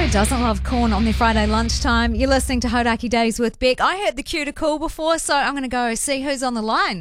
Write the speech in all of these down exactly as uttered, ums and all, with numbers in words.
Who doesn't love corn on their Friday lunchtime? You're listening to Hodaki Days with Beck. I heard the cue to call before, so I'm going to go see who's on the line.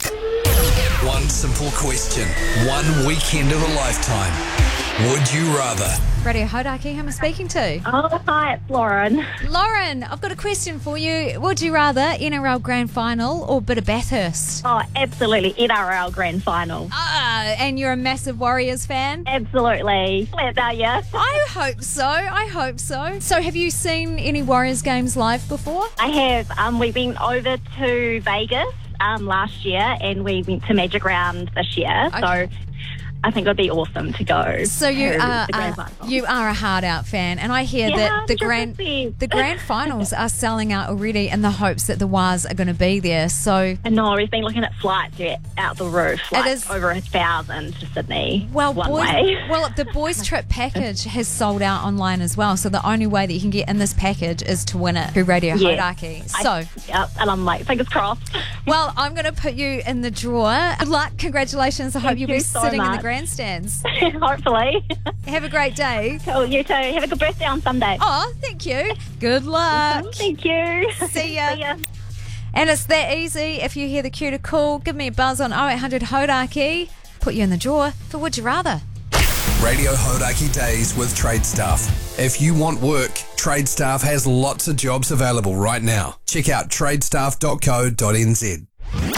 One simple question. One weekend of a lifetime. Would you rather? Radio Hodaki, who am I speaking to? Oh, hi, it's Lauren. Lauren, I've got a question for you. Would you rather N R L Grand Final or Bit of Bathurst? Oh, absolutely, N R L Grand Final. Ah, and you're a massive Warriors fan? Absolutely. Where are you? I hope so. I hope so. So have you seen any Warriors games live before? I have. Um, we've been over to Vegas um, last year and we went to Magic Round this year. Okay. So I think it would be awesome to go. So you to are the grand uh, final. you are a hard out fan, and I hear Yeah, that the one hundred grand percent. the grand finals are selling out already in the hopes that the Wars are going to be there. So And no, we've been looking at flights yeah, out the roof, like is- over a thousand to Sydney. well, one boys, way. well, the boys trip package has sold out online as well. So the only way that you can get in this package is to win it through Radio Yeah. Hodaki. I- So, Yep, and I'm like, fingers crossed. well, I'm going to put you in the drawer. Good luck, congratulations. I hope Thank you'll you be so sitting in the much. grandstands. Hopefully. Have a great day. Cool, you too. Have a good birthday on Sunday. Oh, thank you. Good luck. Thank you. See ya. See ya. And it's that easy. If you hear the cue to call, give me a buzz on oh eight hundred Hodaki. Put you in the drawer for Would You Rather. Radio Hodaki Days with Trade Staff. If you want work, Trade Staff has lots of jobs available right now. Check out tradestaff dot co dot n z.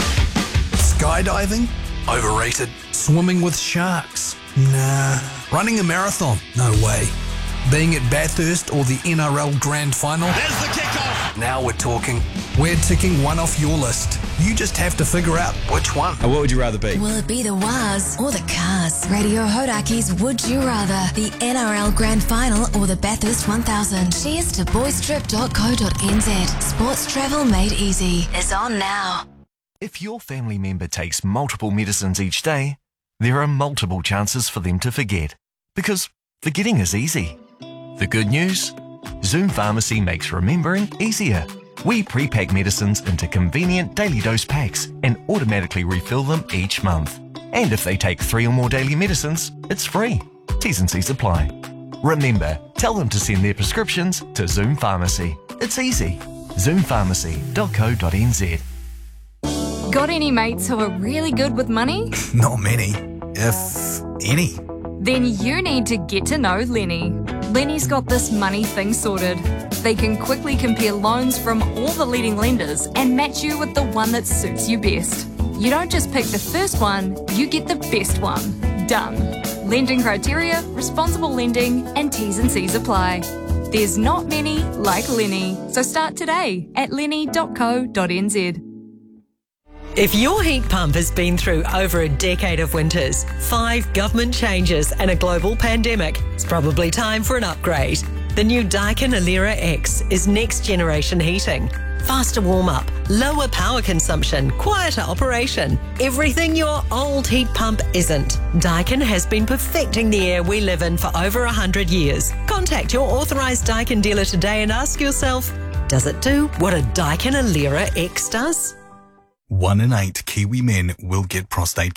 Skydiving? Overrated. Swimming with sharks? Nah. Running a marathon? No way. Being at Bathurst or the N R L Grand Final? There's the kickoff. Now we're talking. We're ticking one off your list. You just have to figure out which one. What would you rather be? Will it be the Wars or the Cars? Radio Hodaki's Would You Rather, the N R L Grand Final or the Bathurst one thousand? Cheers to boys trip dot co dot n z. Sports travel made easy is on now. If your family member takes multiple medicines each day, there are multiple chances for them to forget, because forgetting is easy. The good news? Zoom Pharmacy makes remembering easier. We pre-pack medicines into convenient daily dose packs and automatically refill them each month. And if they take three or more daily medicines, it's free. T's and C's apply. Remember, tell them to send their prescriptions to Zoom Pharmacy. It's easy. zoom pharmacy dot co dot n z. Got any mates who are really good with money? Not many, if any. Then you need to get to know Lenny. Lenny's got this money thing sorted. They can quickly compare loans from all the leading lenders and match you with the one that suits you best. You don't just pick the first one, you get the best one. Done. Lending criteria, responsible lending, and T's and C's apply. There's not many like Lenny, so start today at lenny dot co dot n z. If your heat pump has been through over a decade of winters, five government changes and a global pandemic, it's probably time for an upgrade. The new Daikin Alera X is next generation heating. Faster warm-up, lower power consumption, quieter operation. Everything your old heat pump isn't. Daikin has been perfecting the air we live in for over one hundred years. Contact your authorised Daikin dealer today and ask yourself, does it do what a Daikin Alera X does? One in eight Kiwi men will get prostate